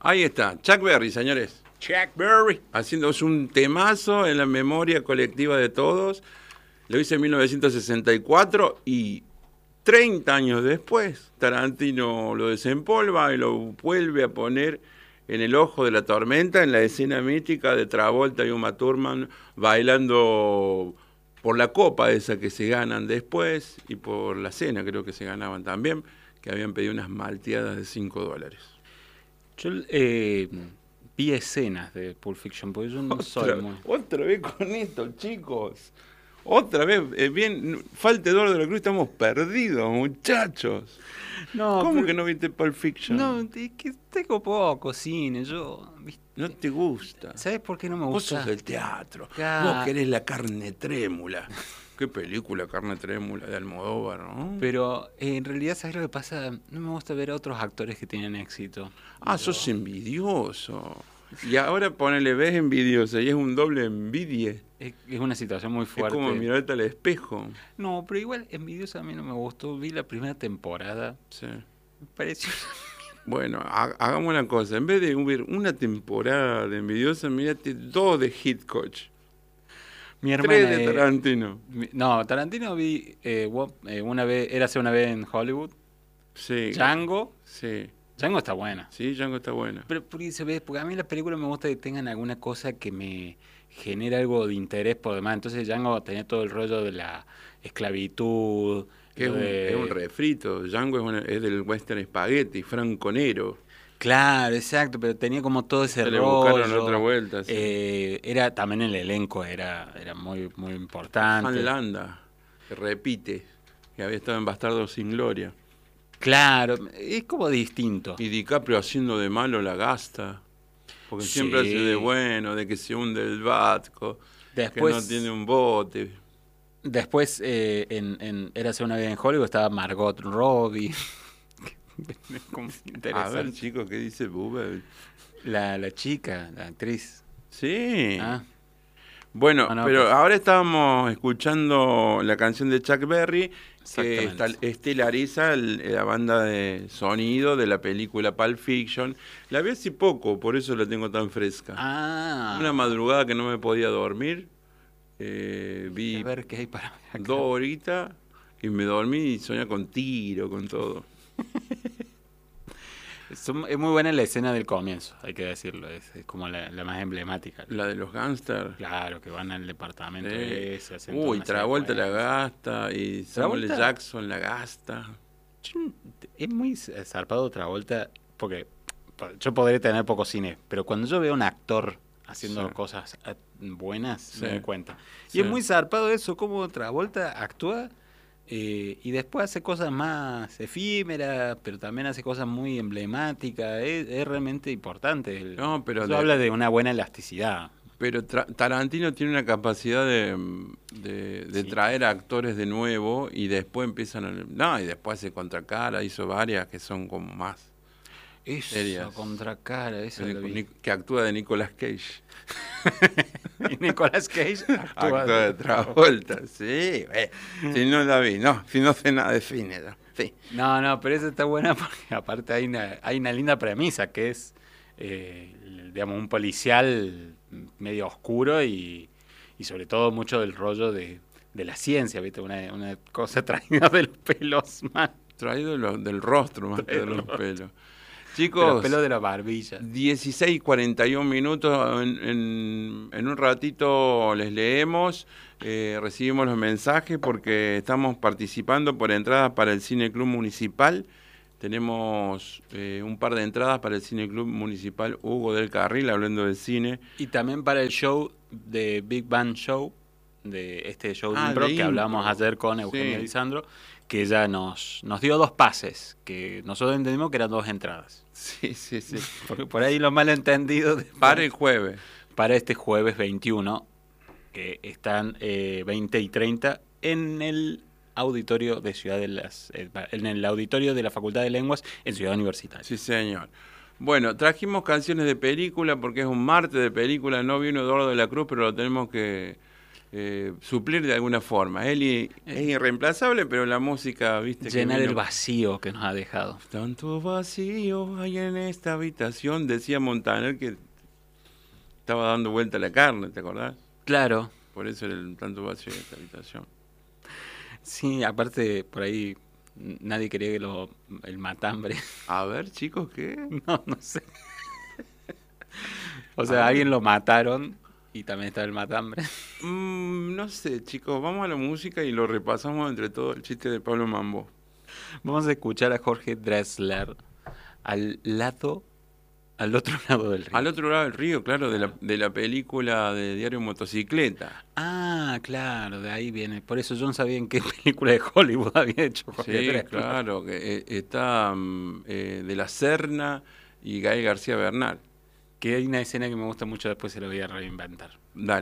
Ahí está, Chuck Berry, señores. Chuck Berry. Haciéndose un temazo en la memoria colectiva de todos. Lo hice en 1964 y 30 años después Tarantino lo desempolva y lo vuelve a poner en el ojo de la tormenta en la escena mítica de Travolta y Uma Thurman bailando por la copa esa que se ganan después y por la cena creo que se ganaban también, que habían pedido unas malteadas de $5. Yo vi escenas de Pulp Fiction, porque yo no soy muy... Otra vez con esto, chicos. Otra vez, bien, faltedor de la cruz, estamos perdidos, muchachos. No, ¿Cómo pero... que no viste Pulp Fiction? No, es que tengo poco cine, yo... ¿viste? No te gusta. ¿Sabes por qué no me Vos gusta? sos del teatro. Claro. Vos querés la carne trémula. Qué película, Carne Trémula, de Almodóvar, ¿no? Pero en realidad, ¿sabes lo que pasa? No me gusta ver a otros actores que tienen éxito. Ah, sos envidioso. Y ahora ponele, ves envidioso y es un doble envidie. Es una situación muy fuerte. Es como mirarte al espejo. No, pero igual envidioso a mí no me gustó. Vi la primera temporada. Sí. Me pareció... Bueno, hagamos una cosa. En vez de ver una temporada de Envidiosa, mírate 2 de Hitchcock. Mi hermana... 3 de Tarantino. No, Tarantino vi una vez, érase una vez en Hollywood. Sí. Django. Sí. Django está buena. Sí, Django está buena. Pero porque a mí las películas me gusta que tengan alguna cosa que me genere algo de interés por demás. Entonces Django tenía todo el rollo de la esclavitud. Que es un refrito. Django es del western spaghetti, franconero. Claro, exacto, pero tenía como todo ese Se le rollo. buscaron otra vuelta. Sí. Era también el elenco era muy muy importante. Han Landa, que repite, que había estado en Bastardos sin Gloria. Claro, es como distinto. Y DiCaprio haciendo de malo la gasta. Porque Sí. siempre hace de bueno, de que se hunde el barco, Después, que no tiene un bote. Después, en Érase una vez en Hollywood, estaba Margot Robbie. Como A interesante. ver, chicos, ¿qué dice Bubble? La chica, la actriz. Sí. Ah, Bueno, no, pero pues... ahora estábamos escuchando la canción de Chuck Berry, que Exactamente. estelariza la banda de sonido de la película Pulp Fiction. La vi hace poco, por eso la tengo tan fresca. Ah. Una madrugada que no me podía dormir, vi A ver qué hay para ver acá. 2 horitas y me dormí y soñé con tiro, con todo. Es muy buena la escena del comienzo, hay que decirlo. Es como la más emblemática. La de los gángsters. Claro, que van al departamento Sí. ese. Hacen toda Uy, una serie de Travolta la juegos. gasta y Samuel ¿Travolta? Jackson la gasta. Es muy zarpado Travolta, porque yo podré tener poco cine, pero cuando yo veo a un actor haciendo Sí. cosas buenas, Sí. me doy cuenta. Sí. Y es muy zarpado eso, como Travolta actúa y después hace cosas más efímeras, pero también hace cosas muy emblemáticas. Es realmente importante. No, pero Eso habla de una buena elasticidad. Pero Tarantino tiene una capacidad de Sí. traer a actores de nuevo y después empiezan a... No, y después hace Contracara, hizo varias que son como más Eso, serias. Contracara, eso lo vi. Que actúa de Nicolas Cage. Y Nicolas Cage Actúa de Travolta, sí. Si no la vi, no, si no sé nada de cine. ¿No? Sí. No, pero esa está buena porque aparte hay una linda premisa que es, digamos, un policial medio oscuro y sobre todo mucho del rollo de la ciencia, ¿viste? Una cosa traída de los pelos, man. Traído del rostro más que de Traído los del pelos. De los Chicos, pelos de la barbilla. 16:41 minutos, en un ratito les leemos, recibimos los mensajes porque estamos participando por entradas para el Cine Club Municipal. Tenemos un par de entradas para el Cine Club Municipal Hugo del Carril, hablando de cine. Y también para el show de Big Bang Show, de este show de Ah, impro de que hablamos impro. ayer con Eugenio Sí. Lisandro, que ella nos dio 2 pases, que nosotros entendimos que eran 2 entradas. Sí, sí, sí. Porque por ahí lo malentendido Para el jueves. para este jueves 21, que están 20 y 30 en el auditorio de en el auditorio de la Facultad de Lenguas en Ciudad Universitaria. Sí, señor. Bueno, trajimos canciones de película porque es un martes de película. No vino Eduardo de la Cruz, pero lo tenemos que suplir de alguna forma. Él es irreemplazable, pero la música, viste, llenar que el vacío que nos ha dejado. tanto vacío hay en esta habitación, decía Montaner, que estaba dando vuelta la carne, ¿te acordás? Claro. Por eso era el tanto vacío en esta habitación. Sí, aparte por ahí nadie quería que el matambre. A ver, chicos, ¿qué? No sé. O sea, alguien lo mataron y también estaba el matambre. No sé, chicos, vamos a la música y lo repasamos entre todos, el chiste de Pablo Mambo. Vamos a escuchar a Jorge Drexler al otro lado del río. Al otro lado del río, claro, de la película de Diario Motocicleta. Ah, claro, de ahí viene. Por eso yo no sabía en qué película de Hollywood había hecho Jorge Sí, Drexler. claro, que está de la Serna y Gael García Bernal. Que hay una escena que me gusta mucho, después se la voy a reinventar. Dale.